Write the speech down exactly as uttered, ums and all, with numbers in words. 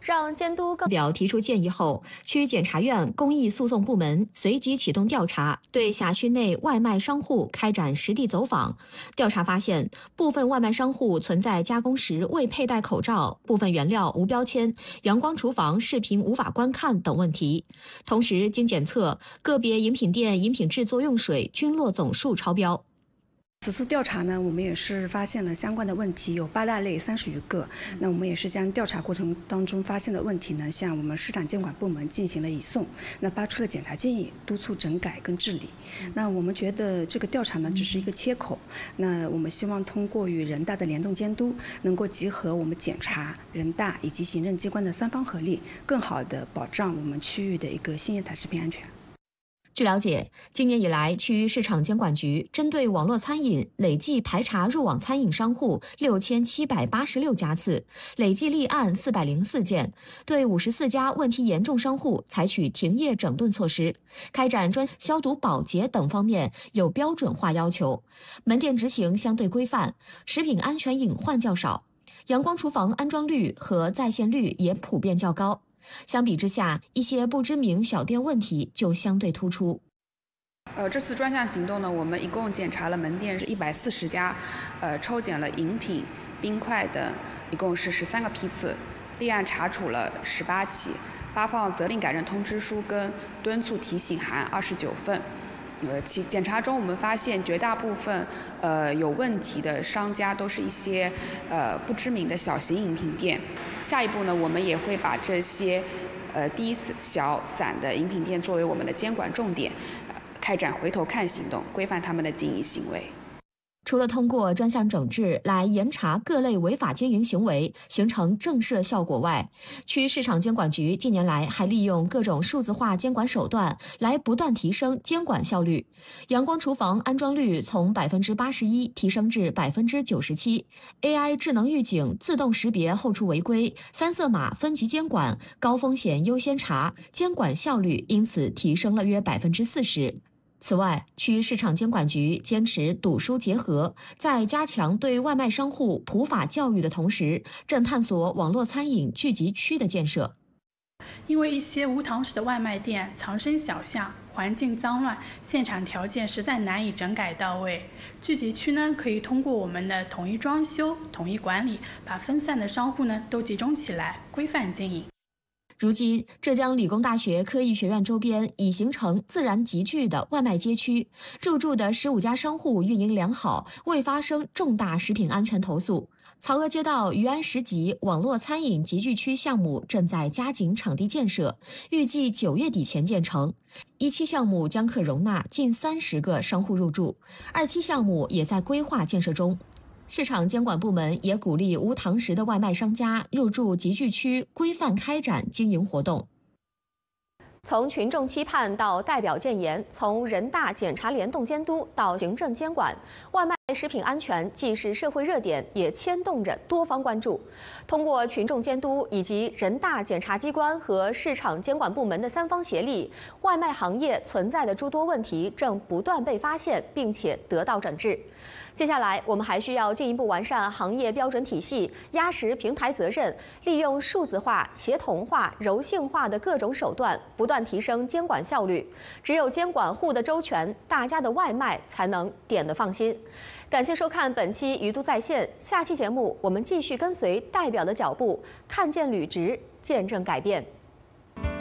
让监督更表提出建议后，区检察院公益诉讼部门随即启动调查，对辖区内外卖商户开展实地走访。调查发现，部分外卖商户存在加工时未佩戴口罩、部分原料无标签、阳光厨房视频无法观看等问题。同时，经检测，个别饮品店饮品制作用水菌落总数超标。 此次调查呢，我们也是发现了相关的问题，有八大类三十余个。那我们也是将调查过程当中发现的问题呢，向我们市场监管部门进行了移送，那发出了检查建议，督促整改跟治理。那我们觉得这个调查呢只是一个切口，那我们希望通过与人大的联动监督，能够集合我们检察、人大以及行政机关的三方合力，更好地保障我们区域的一个新业态食品安全。 据了解，今年以来，区市场监管局针对网络餐饮累计排查入网餐饮商户六千七百八十六家次，累计立案四百零四件，对五十四家问题严重商户采取停业整顿措施，开展专消毒保洁等方面有标准化要求，门店执行相对规范，食品安全隐患较少，阳光厨房安装率和在线率也普遍较高。相比之下，一些不知名小店问题就相对突出。 呃，这次专项行动呢，我们一共检查了门店是一百四十家，呃，抽检了饮品、冰块等，一共是十三个批次，立案查处了十八起，发放责令改正通知书跟敦促提醒函二十九份。呃，其检查中，我们发现绝大部分呃有问题的商家都是一些呃不知名的小型饮品店。下一步呢，我们也会把这些呃低小散的饮品店作为我们的监管重点，呃、开展回头看行动，规范他们的经营行为。 除了通过专项整治来严查各类违法经营行为，形成震慑效果外，区市场监管局近年来还利用各种数字化监管手段来不断提升监管效率。阳光厨房安装率从百分之八十一提升至百分之九十七 ，A I 智能预警自动识别后出违规，三色码分级监管，高风险优先查，监管效率因此提升了约百分之四十。此外，区市场监管局坚持堵疏结合，在加强对外卖商户普法教育的同时，正探索网络餐饮聚集区的建设。 因为一些无堂食的外卖店藏身小巷，环境脏乱，现场条件实在难以整改到位。聚集区呢，可以通过我们的统一装修、统一管理，把分散的商户呢都集中起来，规范经营。 如今，浙江理工大学科艺学院周边已形成自然集聚的外卖街区，入驻的十五家商户运营良好，未发生重大食品安全投诉。曹娥街道余安十级网络餐饮集聚区项目正在加紧场地建设，预计九月底前建成。一期项目将可容纳近三十个商户入驻，二期项目也在规划建设中。市场监管部门也鼓励无堂食的外卖商家入驻集聚区，规范开展经营活动。从群众期盼到代表建言，从人大检察联动监督到行政监管，外卖食品安全既是社会热点，也牵动着多方关注。通过群众监督以及人大检察机关和市场监管部门的三方协力，外卖行业存在的诸多问题正不断被发现，并且得到整治。接下来，我们还需要进一步完善行业标准体系，压实平台责任，利用数字化、协同化、柔性化的各种手段，不断提升监管效率。只有监管护得周全，大家的外卖才能点得放心。感谢收看本期余都在线，下期节目我们继续跟随代表的脚步，看见履职，见证改变。